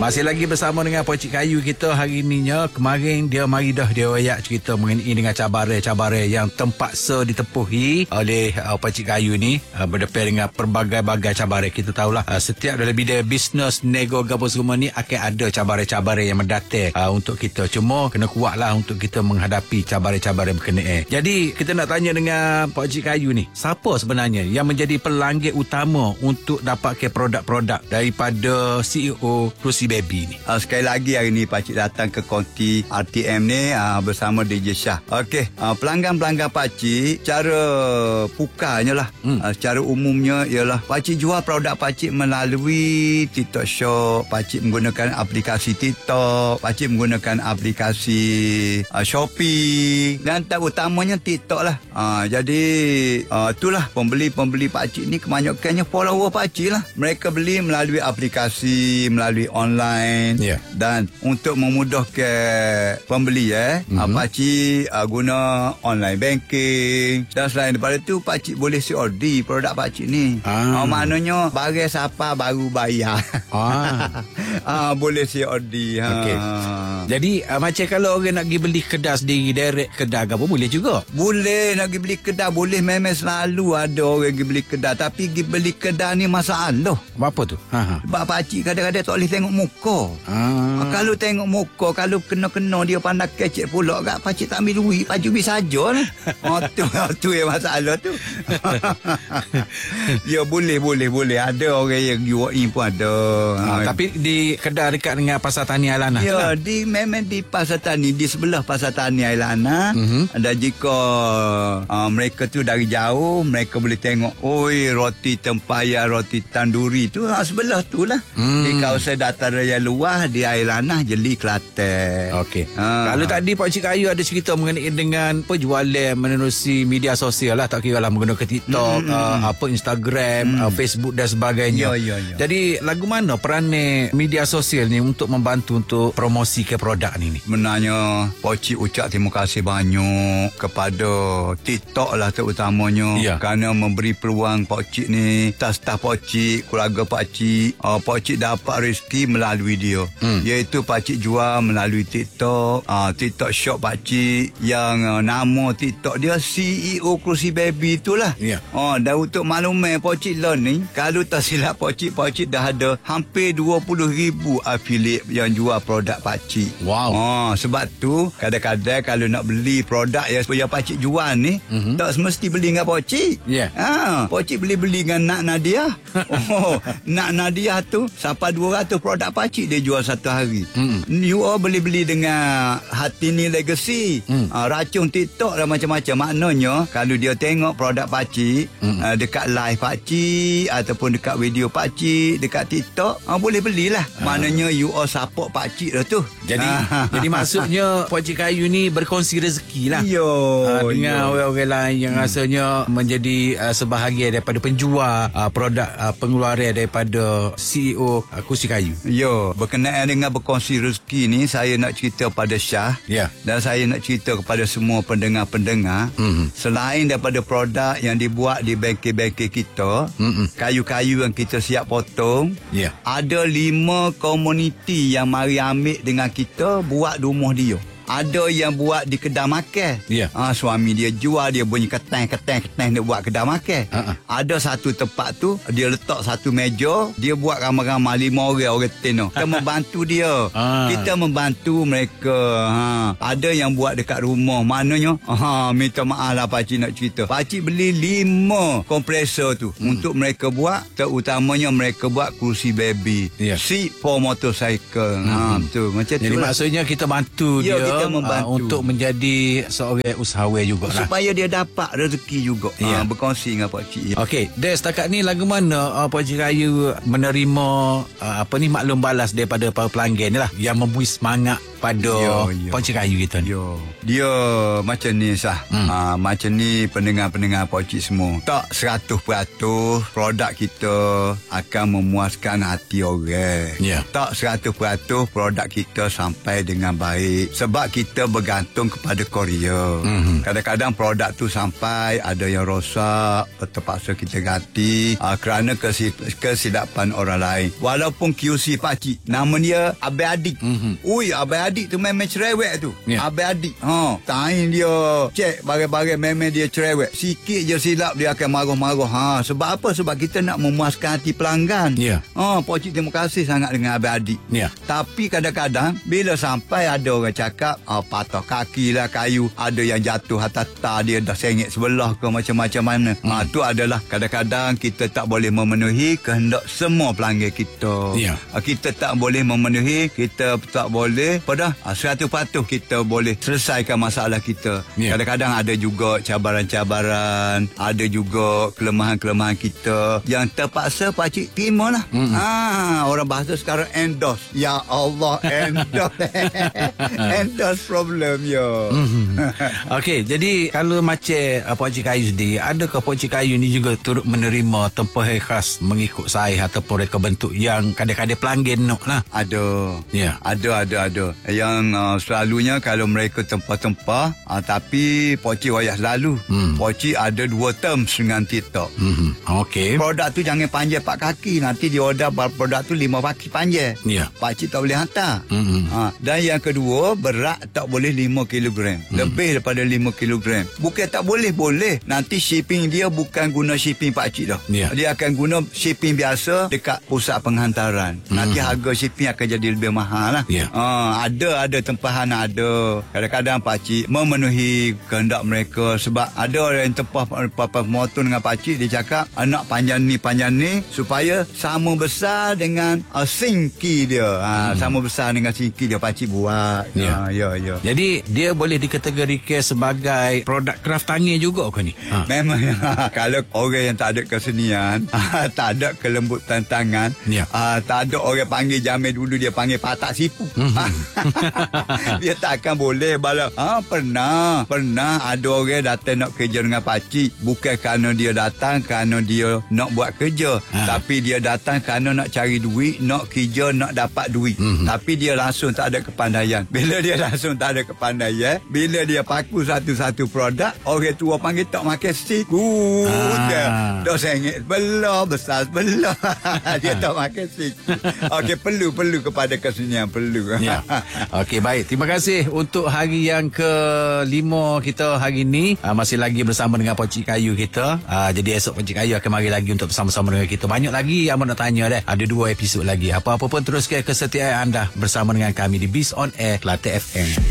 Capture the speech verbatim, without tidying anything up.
Masih lagi bersama dengan Pak Cik Kayu kita hari ni nya. Kemarin dia mari dah dia wayak cerita mengenai dengan cabaran-cabaran yang terpaksa ditepuhi oleh uh, Pak Cik Kayu ni uh, berdepan dengan pelbagai-bagai cabaran. Kita tahulah uh, setiap dalam bidang bisnes, nego gapo semua ni akan ada cabaran-cabaran yang mendatang uh, untuk kita. Cuma kena kuatlah untuk kita menghadapi cabaran-cabaran berkenaan. Jadi kita nak tanya dengan Pak Cik Kayu ni, siapa sebenarnya yang menjadi pelanggan utama untuk dapatkan produk-produk daripada C E O Kerusi Baby ni? Uh, sekali lagi hari ni Pakcik datang ke konti R T M ni uh, bersama D J Shah. Okey, uh, pelanggan-pelanggan Pakcik cara pukarnya lah, hmm. uh, secara umumnya ialah Pakcik jual produk Pakcik melalui TikTok Shop, Pakcik menggunakan aplikasi TikTok, Pakcik menggunakan aplikasi uh, Shopee dan tak utamanya TikTok lah. Uh, jadi uh, itulah pembeli-pembeli Pakcik ni kebanyakannya follower Pakcik lah. Mereka beli melalui aplikasi, melalui online, yeah. Dan untuk memudahkan pembeli eh, mm-hmm. Pakcik uh, guna online banking dan selain daripada tu Pakcik boleh C O D produk Pakcik ni. Ah. Uh, maknanya barang siapa baru bayar. Ah. uh, boleh C O D. Ha. Okay. Jadi uh, macam kalau orang nak pergi beli kedai sendiri direct kedai apa boleh juga? Boleh nak pergi beli kedai, boleh, memang selalu ada orang pergi beli kedai, tapi pergi beli kedai ni masalah. Apa tu? Ha ha. Sebab Pakcik kadang-kadang tak boleh tengok muka. Ah. Kalau tengok muka, kalau kena-kena dia pandai kecek pula kat Pakcik tak ambil duit, Pakcik beli saja lah. Oh, tu, tu yang masalah tu. Ya boleh, boleh, boleh. Ada orang yang jual in pun ada. Ha, ha. Tapi di kedai dekat dengan Pasar Tani Ailana? Ya, lah. di memang di Pasar Tani, di sebelah Pasar Tani Ailana. Mm-hmm. Dan jika uh, mereka tu dari jauh, mereka boleh tengok, oi roti tempaya, roti tanduri tu ha, sebelah tu lah. Mm. Di kawasan Dataran yang luas di Ailana, Jeli, Kelantan. Okey. Ha. Kalau tadi Pak Cik Kayu ada cerita mengenai dengan penjualan menerusi media sosial lah, tak kira lah menggunakan TikTok, mm, uh, mm. apa Instagram, mm. uh, Facebook dan sebagainya. Ya, ya, ya. Jadi lagu mana peranan media sosial ni untuk membantu untuk promosi ke produk ni ni? Sebenarnya Pak Cik ucap terima kasih banyak kepada TikTok lah terutamanya, ya. Kerana memberi peluang Pak Cik ni, staf-staf Pak Cik, keluarga Pak Cik, uh, Pak Cik dapat rezeki melalui dia, hmm. iaitu Pak Cik jual melalui TikTok, uh, TikTok Shop Pak Cik yang uh, nama TikTok dia C E O Kerusi Baby itulah, ya. Oh, dan untuk makluman Pak Cik learning, kalau tak silap Pak Cik, Pak Cik dah ada hampir dua puluh ribu affiliate yang jual produk Pak Cik. Wow. Oh, sebab tu kadang-kadang kalau nak beli produk yang yang Pak Cik jual ni, mm-hmm. tak semesti beli dengan Pak Cik. Yeah. Ha, Pak Cik beli-beli dengan Nak Nadia. Oh, Nak Nadia tu sampai dua ratus produk Pak Cik dia jual satu hari. Mm. You all beli-beli dengan Hatini Legacy, mm. uh, racun TikTok dan macam-macam. Maknanya kalau dia tengok produk Pak Cik, mm. uh, dekat live Pak Cik ataupun dekat video Pak Cik dekat TikTok, uh, boleh belilah. Uh. Maknanya you all support Pak Cik dah tu. Jadi jadi maksudnya Pak Cik Kayu ni berkongsi rezeki lah. Yo, uh, dengan yo. orang-orang lain yang hmm. rasanya menjadi uh, sebahagian daripada penjual uh, produk uh, pengeluaran daripada C E O uh, Kerusi Kayu. Yo, berkenaan dengan berkongsi rezeki ni, saya nak cerita pada Shah, yeah. Dan saya nak cerita kepada semua pendengar-pendengar, mm-hmm. selain daripada produk yang dibuat di bengkel-bengkel kita, mm-hmm. kayu-kayu yang kita siap potong, yeah. ada lima komuniti yang mari ambil dengan kita buat rumah dia. Ada yang buat di kedai makan. Yeah. Ha, suami dia jual, dia bunyi ketang-ketang-ketang, dia buat kedai makan. Uh-uh. Ada satu tempat tu, dia letak satu meja, dia buat ramai-ramai lima orang orang teno. Kita membantu dia. Uh. Kita membantu mereka. Ha. Ada yang buat dekat rumah. Maknanya, ha, minta maaf lah Pakcik nak cerita. Pakcik beli lima kompresor tu hmm. untuk mereka buat, terutamanya mereka buat kerusi baby. Yeah. Seat for motorcycle. Hmm. Ha, betul. Macam jadi tu lah. Maksudnya kita bantu dia. Ya, membantu uh, untuk menjadi seorang usahawan juga lah. Supaya dia dapat rezeki juga. Ya. Uh, berkongsi dengan Pak Cik. Okey, Des, setakat ni lagu mana uh, Pak Cik Kayu menerima uh, apa ni maklum balas daripada para pelanggan ni lah yang memberi semangat kepada Poncik Kayu kita ni? Yo. Dia macam ni sah. Hmm. Ha, macam ni pendengar-pendengar Poncik semua. Tak seratus peratus produk kita akan memuaskan hati orang. Yeah. Tak seratus peratus produk kita sampai dengan baik. Sebab kita bergantung kepada Korea. Hmm. Kadang-kadang produk tu sampai ada yang rosak, terpaksa kita ganti ha, kerana kesilapan orang lain. Walaupun Q C pakcik, nama dia Abai Adik. Mm-hmm. Ui, Abai Adik tu memang cerewet tu. Yeah. Abai Adik. Ha, tain dia cek barang-barang memang dia cerewet. Sikit je silap dia akan marah-marah. Ha, sebab apa? Sebab kita nak memuaskan hati pelanggan. Yeah. Ha, Pocik terima kasih sangat dengan Abai Adik. Yeah. Tapi kadang-kadang bila sampai ada orang cakap oh, patah kaki lah kayu, ada yang jatuh atas tar dia dah sengit sebelah ke macam-macam mana. Mm. Ha, tu adalah kadang-kadang kita tak boleh memenuhi kehendak semua pelanggan kita. Yeah. Ha, kita tak boleh memenuhi, kita tak boleh pada seratus peratus kita boleh selesaikan masalah kita. Yeah. Kadang-kadang ada juga cabaran-cabaran, ada juga kelemahan-kelemahan kita yang terpaksa pakcik terima lah. Mm-hmm. Ha, orang bahasa sekarang endorse. Ya Allah, endorse. Endorse problem yo. Mm-hmm. Okey, jadi kalau macam uh, Poncik Kayu sendiri, adakah Poncik Kayu ni juga turut menerima tempahan khas mengikut saiz ataupun reka bentuk yang kadang-kadang pelanggan nak lah? Ada. Ya. Yeah. Ada, ada, ada. Yang uh, selalunya kalau mereka tempah-tempah, uh, tapi Poncik wayah selalu. Hmm. Poncik ada dua terms dengan TikTok. Hmm. Okey. Produk tu jangan panjang empat kaki. Nanti dia order produk tu lima kaki panjang. Ya. Yeah. Pakcik tak boleh hantar. Hmm. Uh, dan yang kedua, berat tak boleh lima kilogram. Hmm. Lebih daripada lima kilogram. Bukan tak boleh, boleh. Nanti shipping dia bukan guna shipping pakcik dah. Yeah. Dia akan guna shipping biasa dekat pusat penghantaran. Hmm. Nanti harga shipping akan jadi lebih mahal lah. Yeah. Uh, ada, ada tempahan ada. Kadang-kadang pakcik memenuhi kehendak mereka sebab ada orang yang tempah motor dengan pakcik, dia cakap anak panjang ni panjang ni supaya sama besar dengan uh, singki dia. Uh, hmm. Sama besar dengan singki dia pakcik buat. Ya, uh, ya, ya. Jadi dia boleh dikategorikan sebagai produk craft tangan juga ke ni? Ha. Memang kalau orang yang tak ada kesenian, tak ada kelembutan tangan, ya. uh, tak ada orang panggil jamin dulu dia panggil patak sipu. Dia tak akan boleh bala. Ha, pernah pernah ada orang datang nak kerja dengan pakcik, bukan kerana dia datang kerana dia nak buat kerja, ha. Tapi dia datang kerana nak cari duit, nak kerja, nak dapat duit. Mm-hmm. Tapi dia langsung tak ada kepandaian. Bila dia langsung tak ada kepandaian, bila dia paku satu-satu produk, orang tua panggil tak makan stick. Uh, ah. Dah sengit belah, besar belah. Dia tak makan stick. Okey, perlu perlu kepada kesenian perlu. Ya. Okey, baik. Terima kasih untuk hari yang kelima kita hari ini. Uh, masih lagi bersama dengan Poncik Kayu kita. Uh, jadi esok Poncik Kayu akan mari lagi untuk bersama-sama dengan kita. Banyak lagi yang nak tanya dah. Ada dua episod lagi. Apa-apa pun teruskan kesetiaan anda bersama dengan kami di Biz on Air Kelate F M.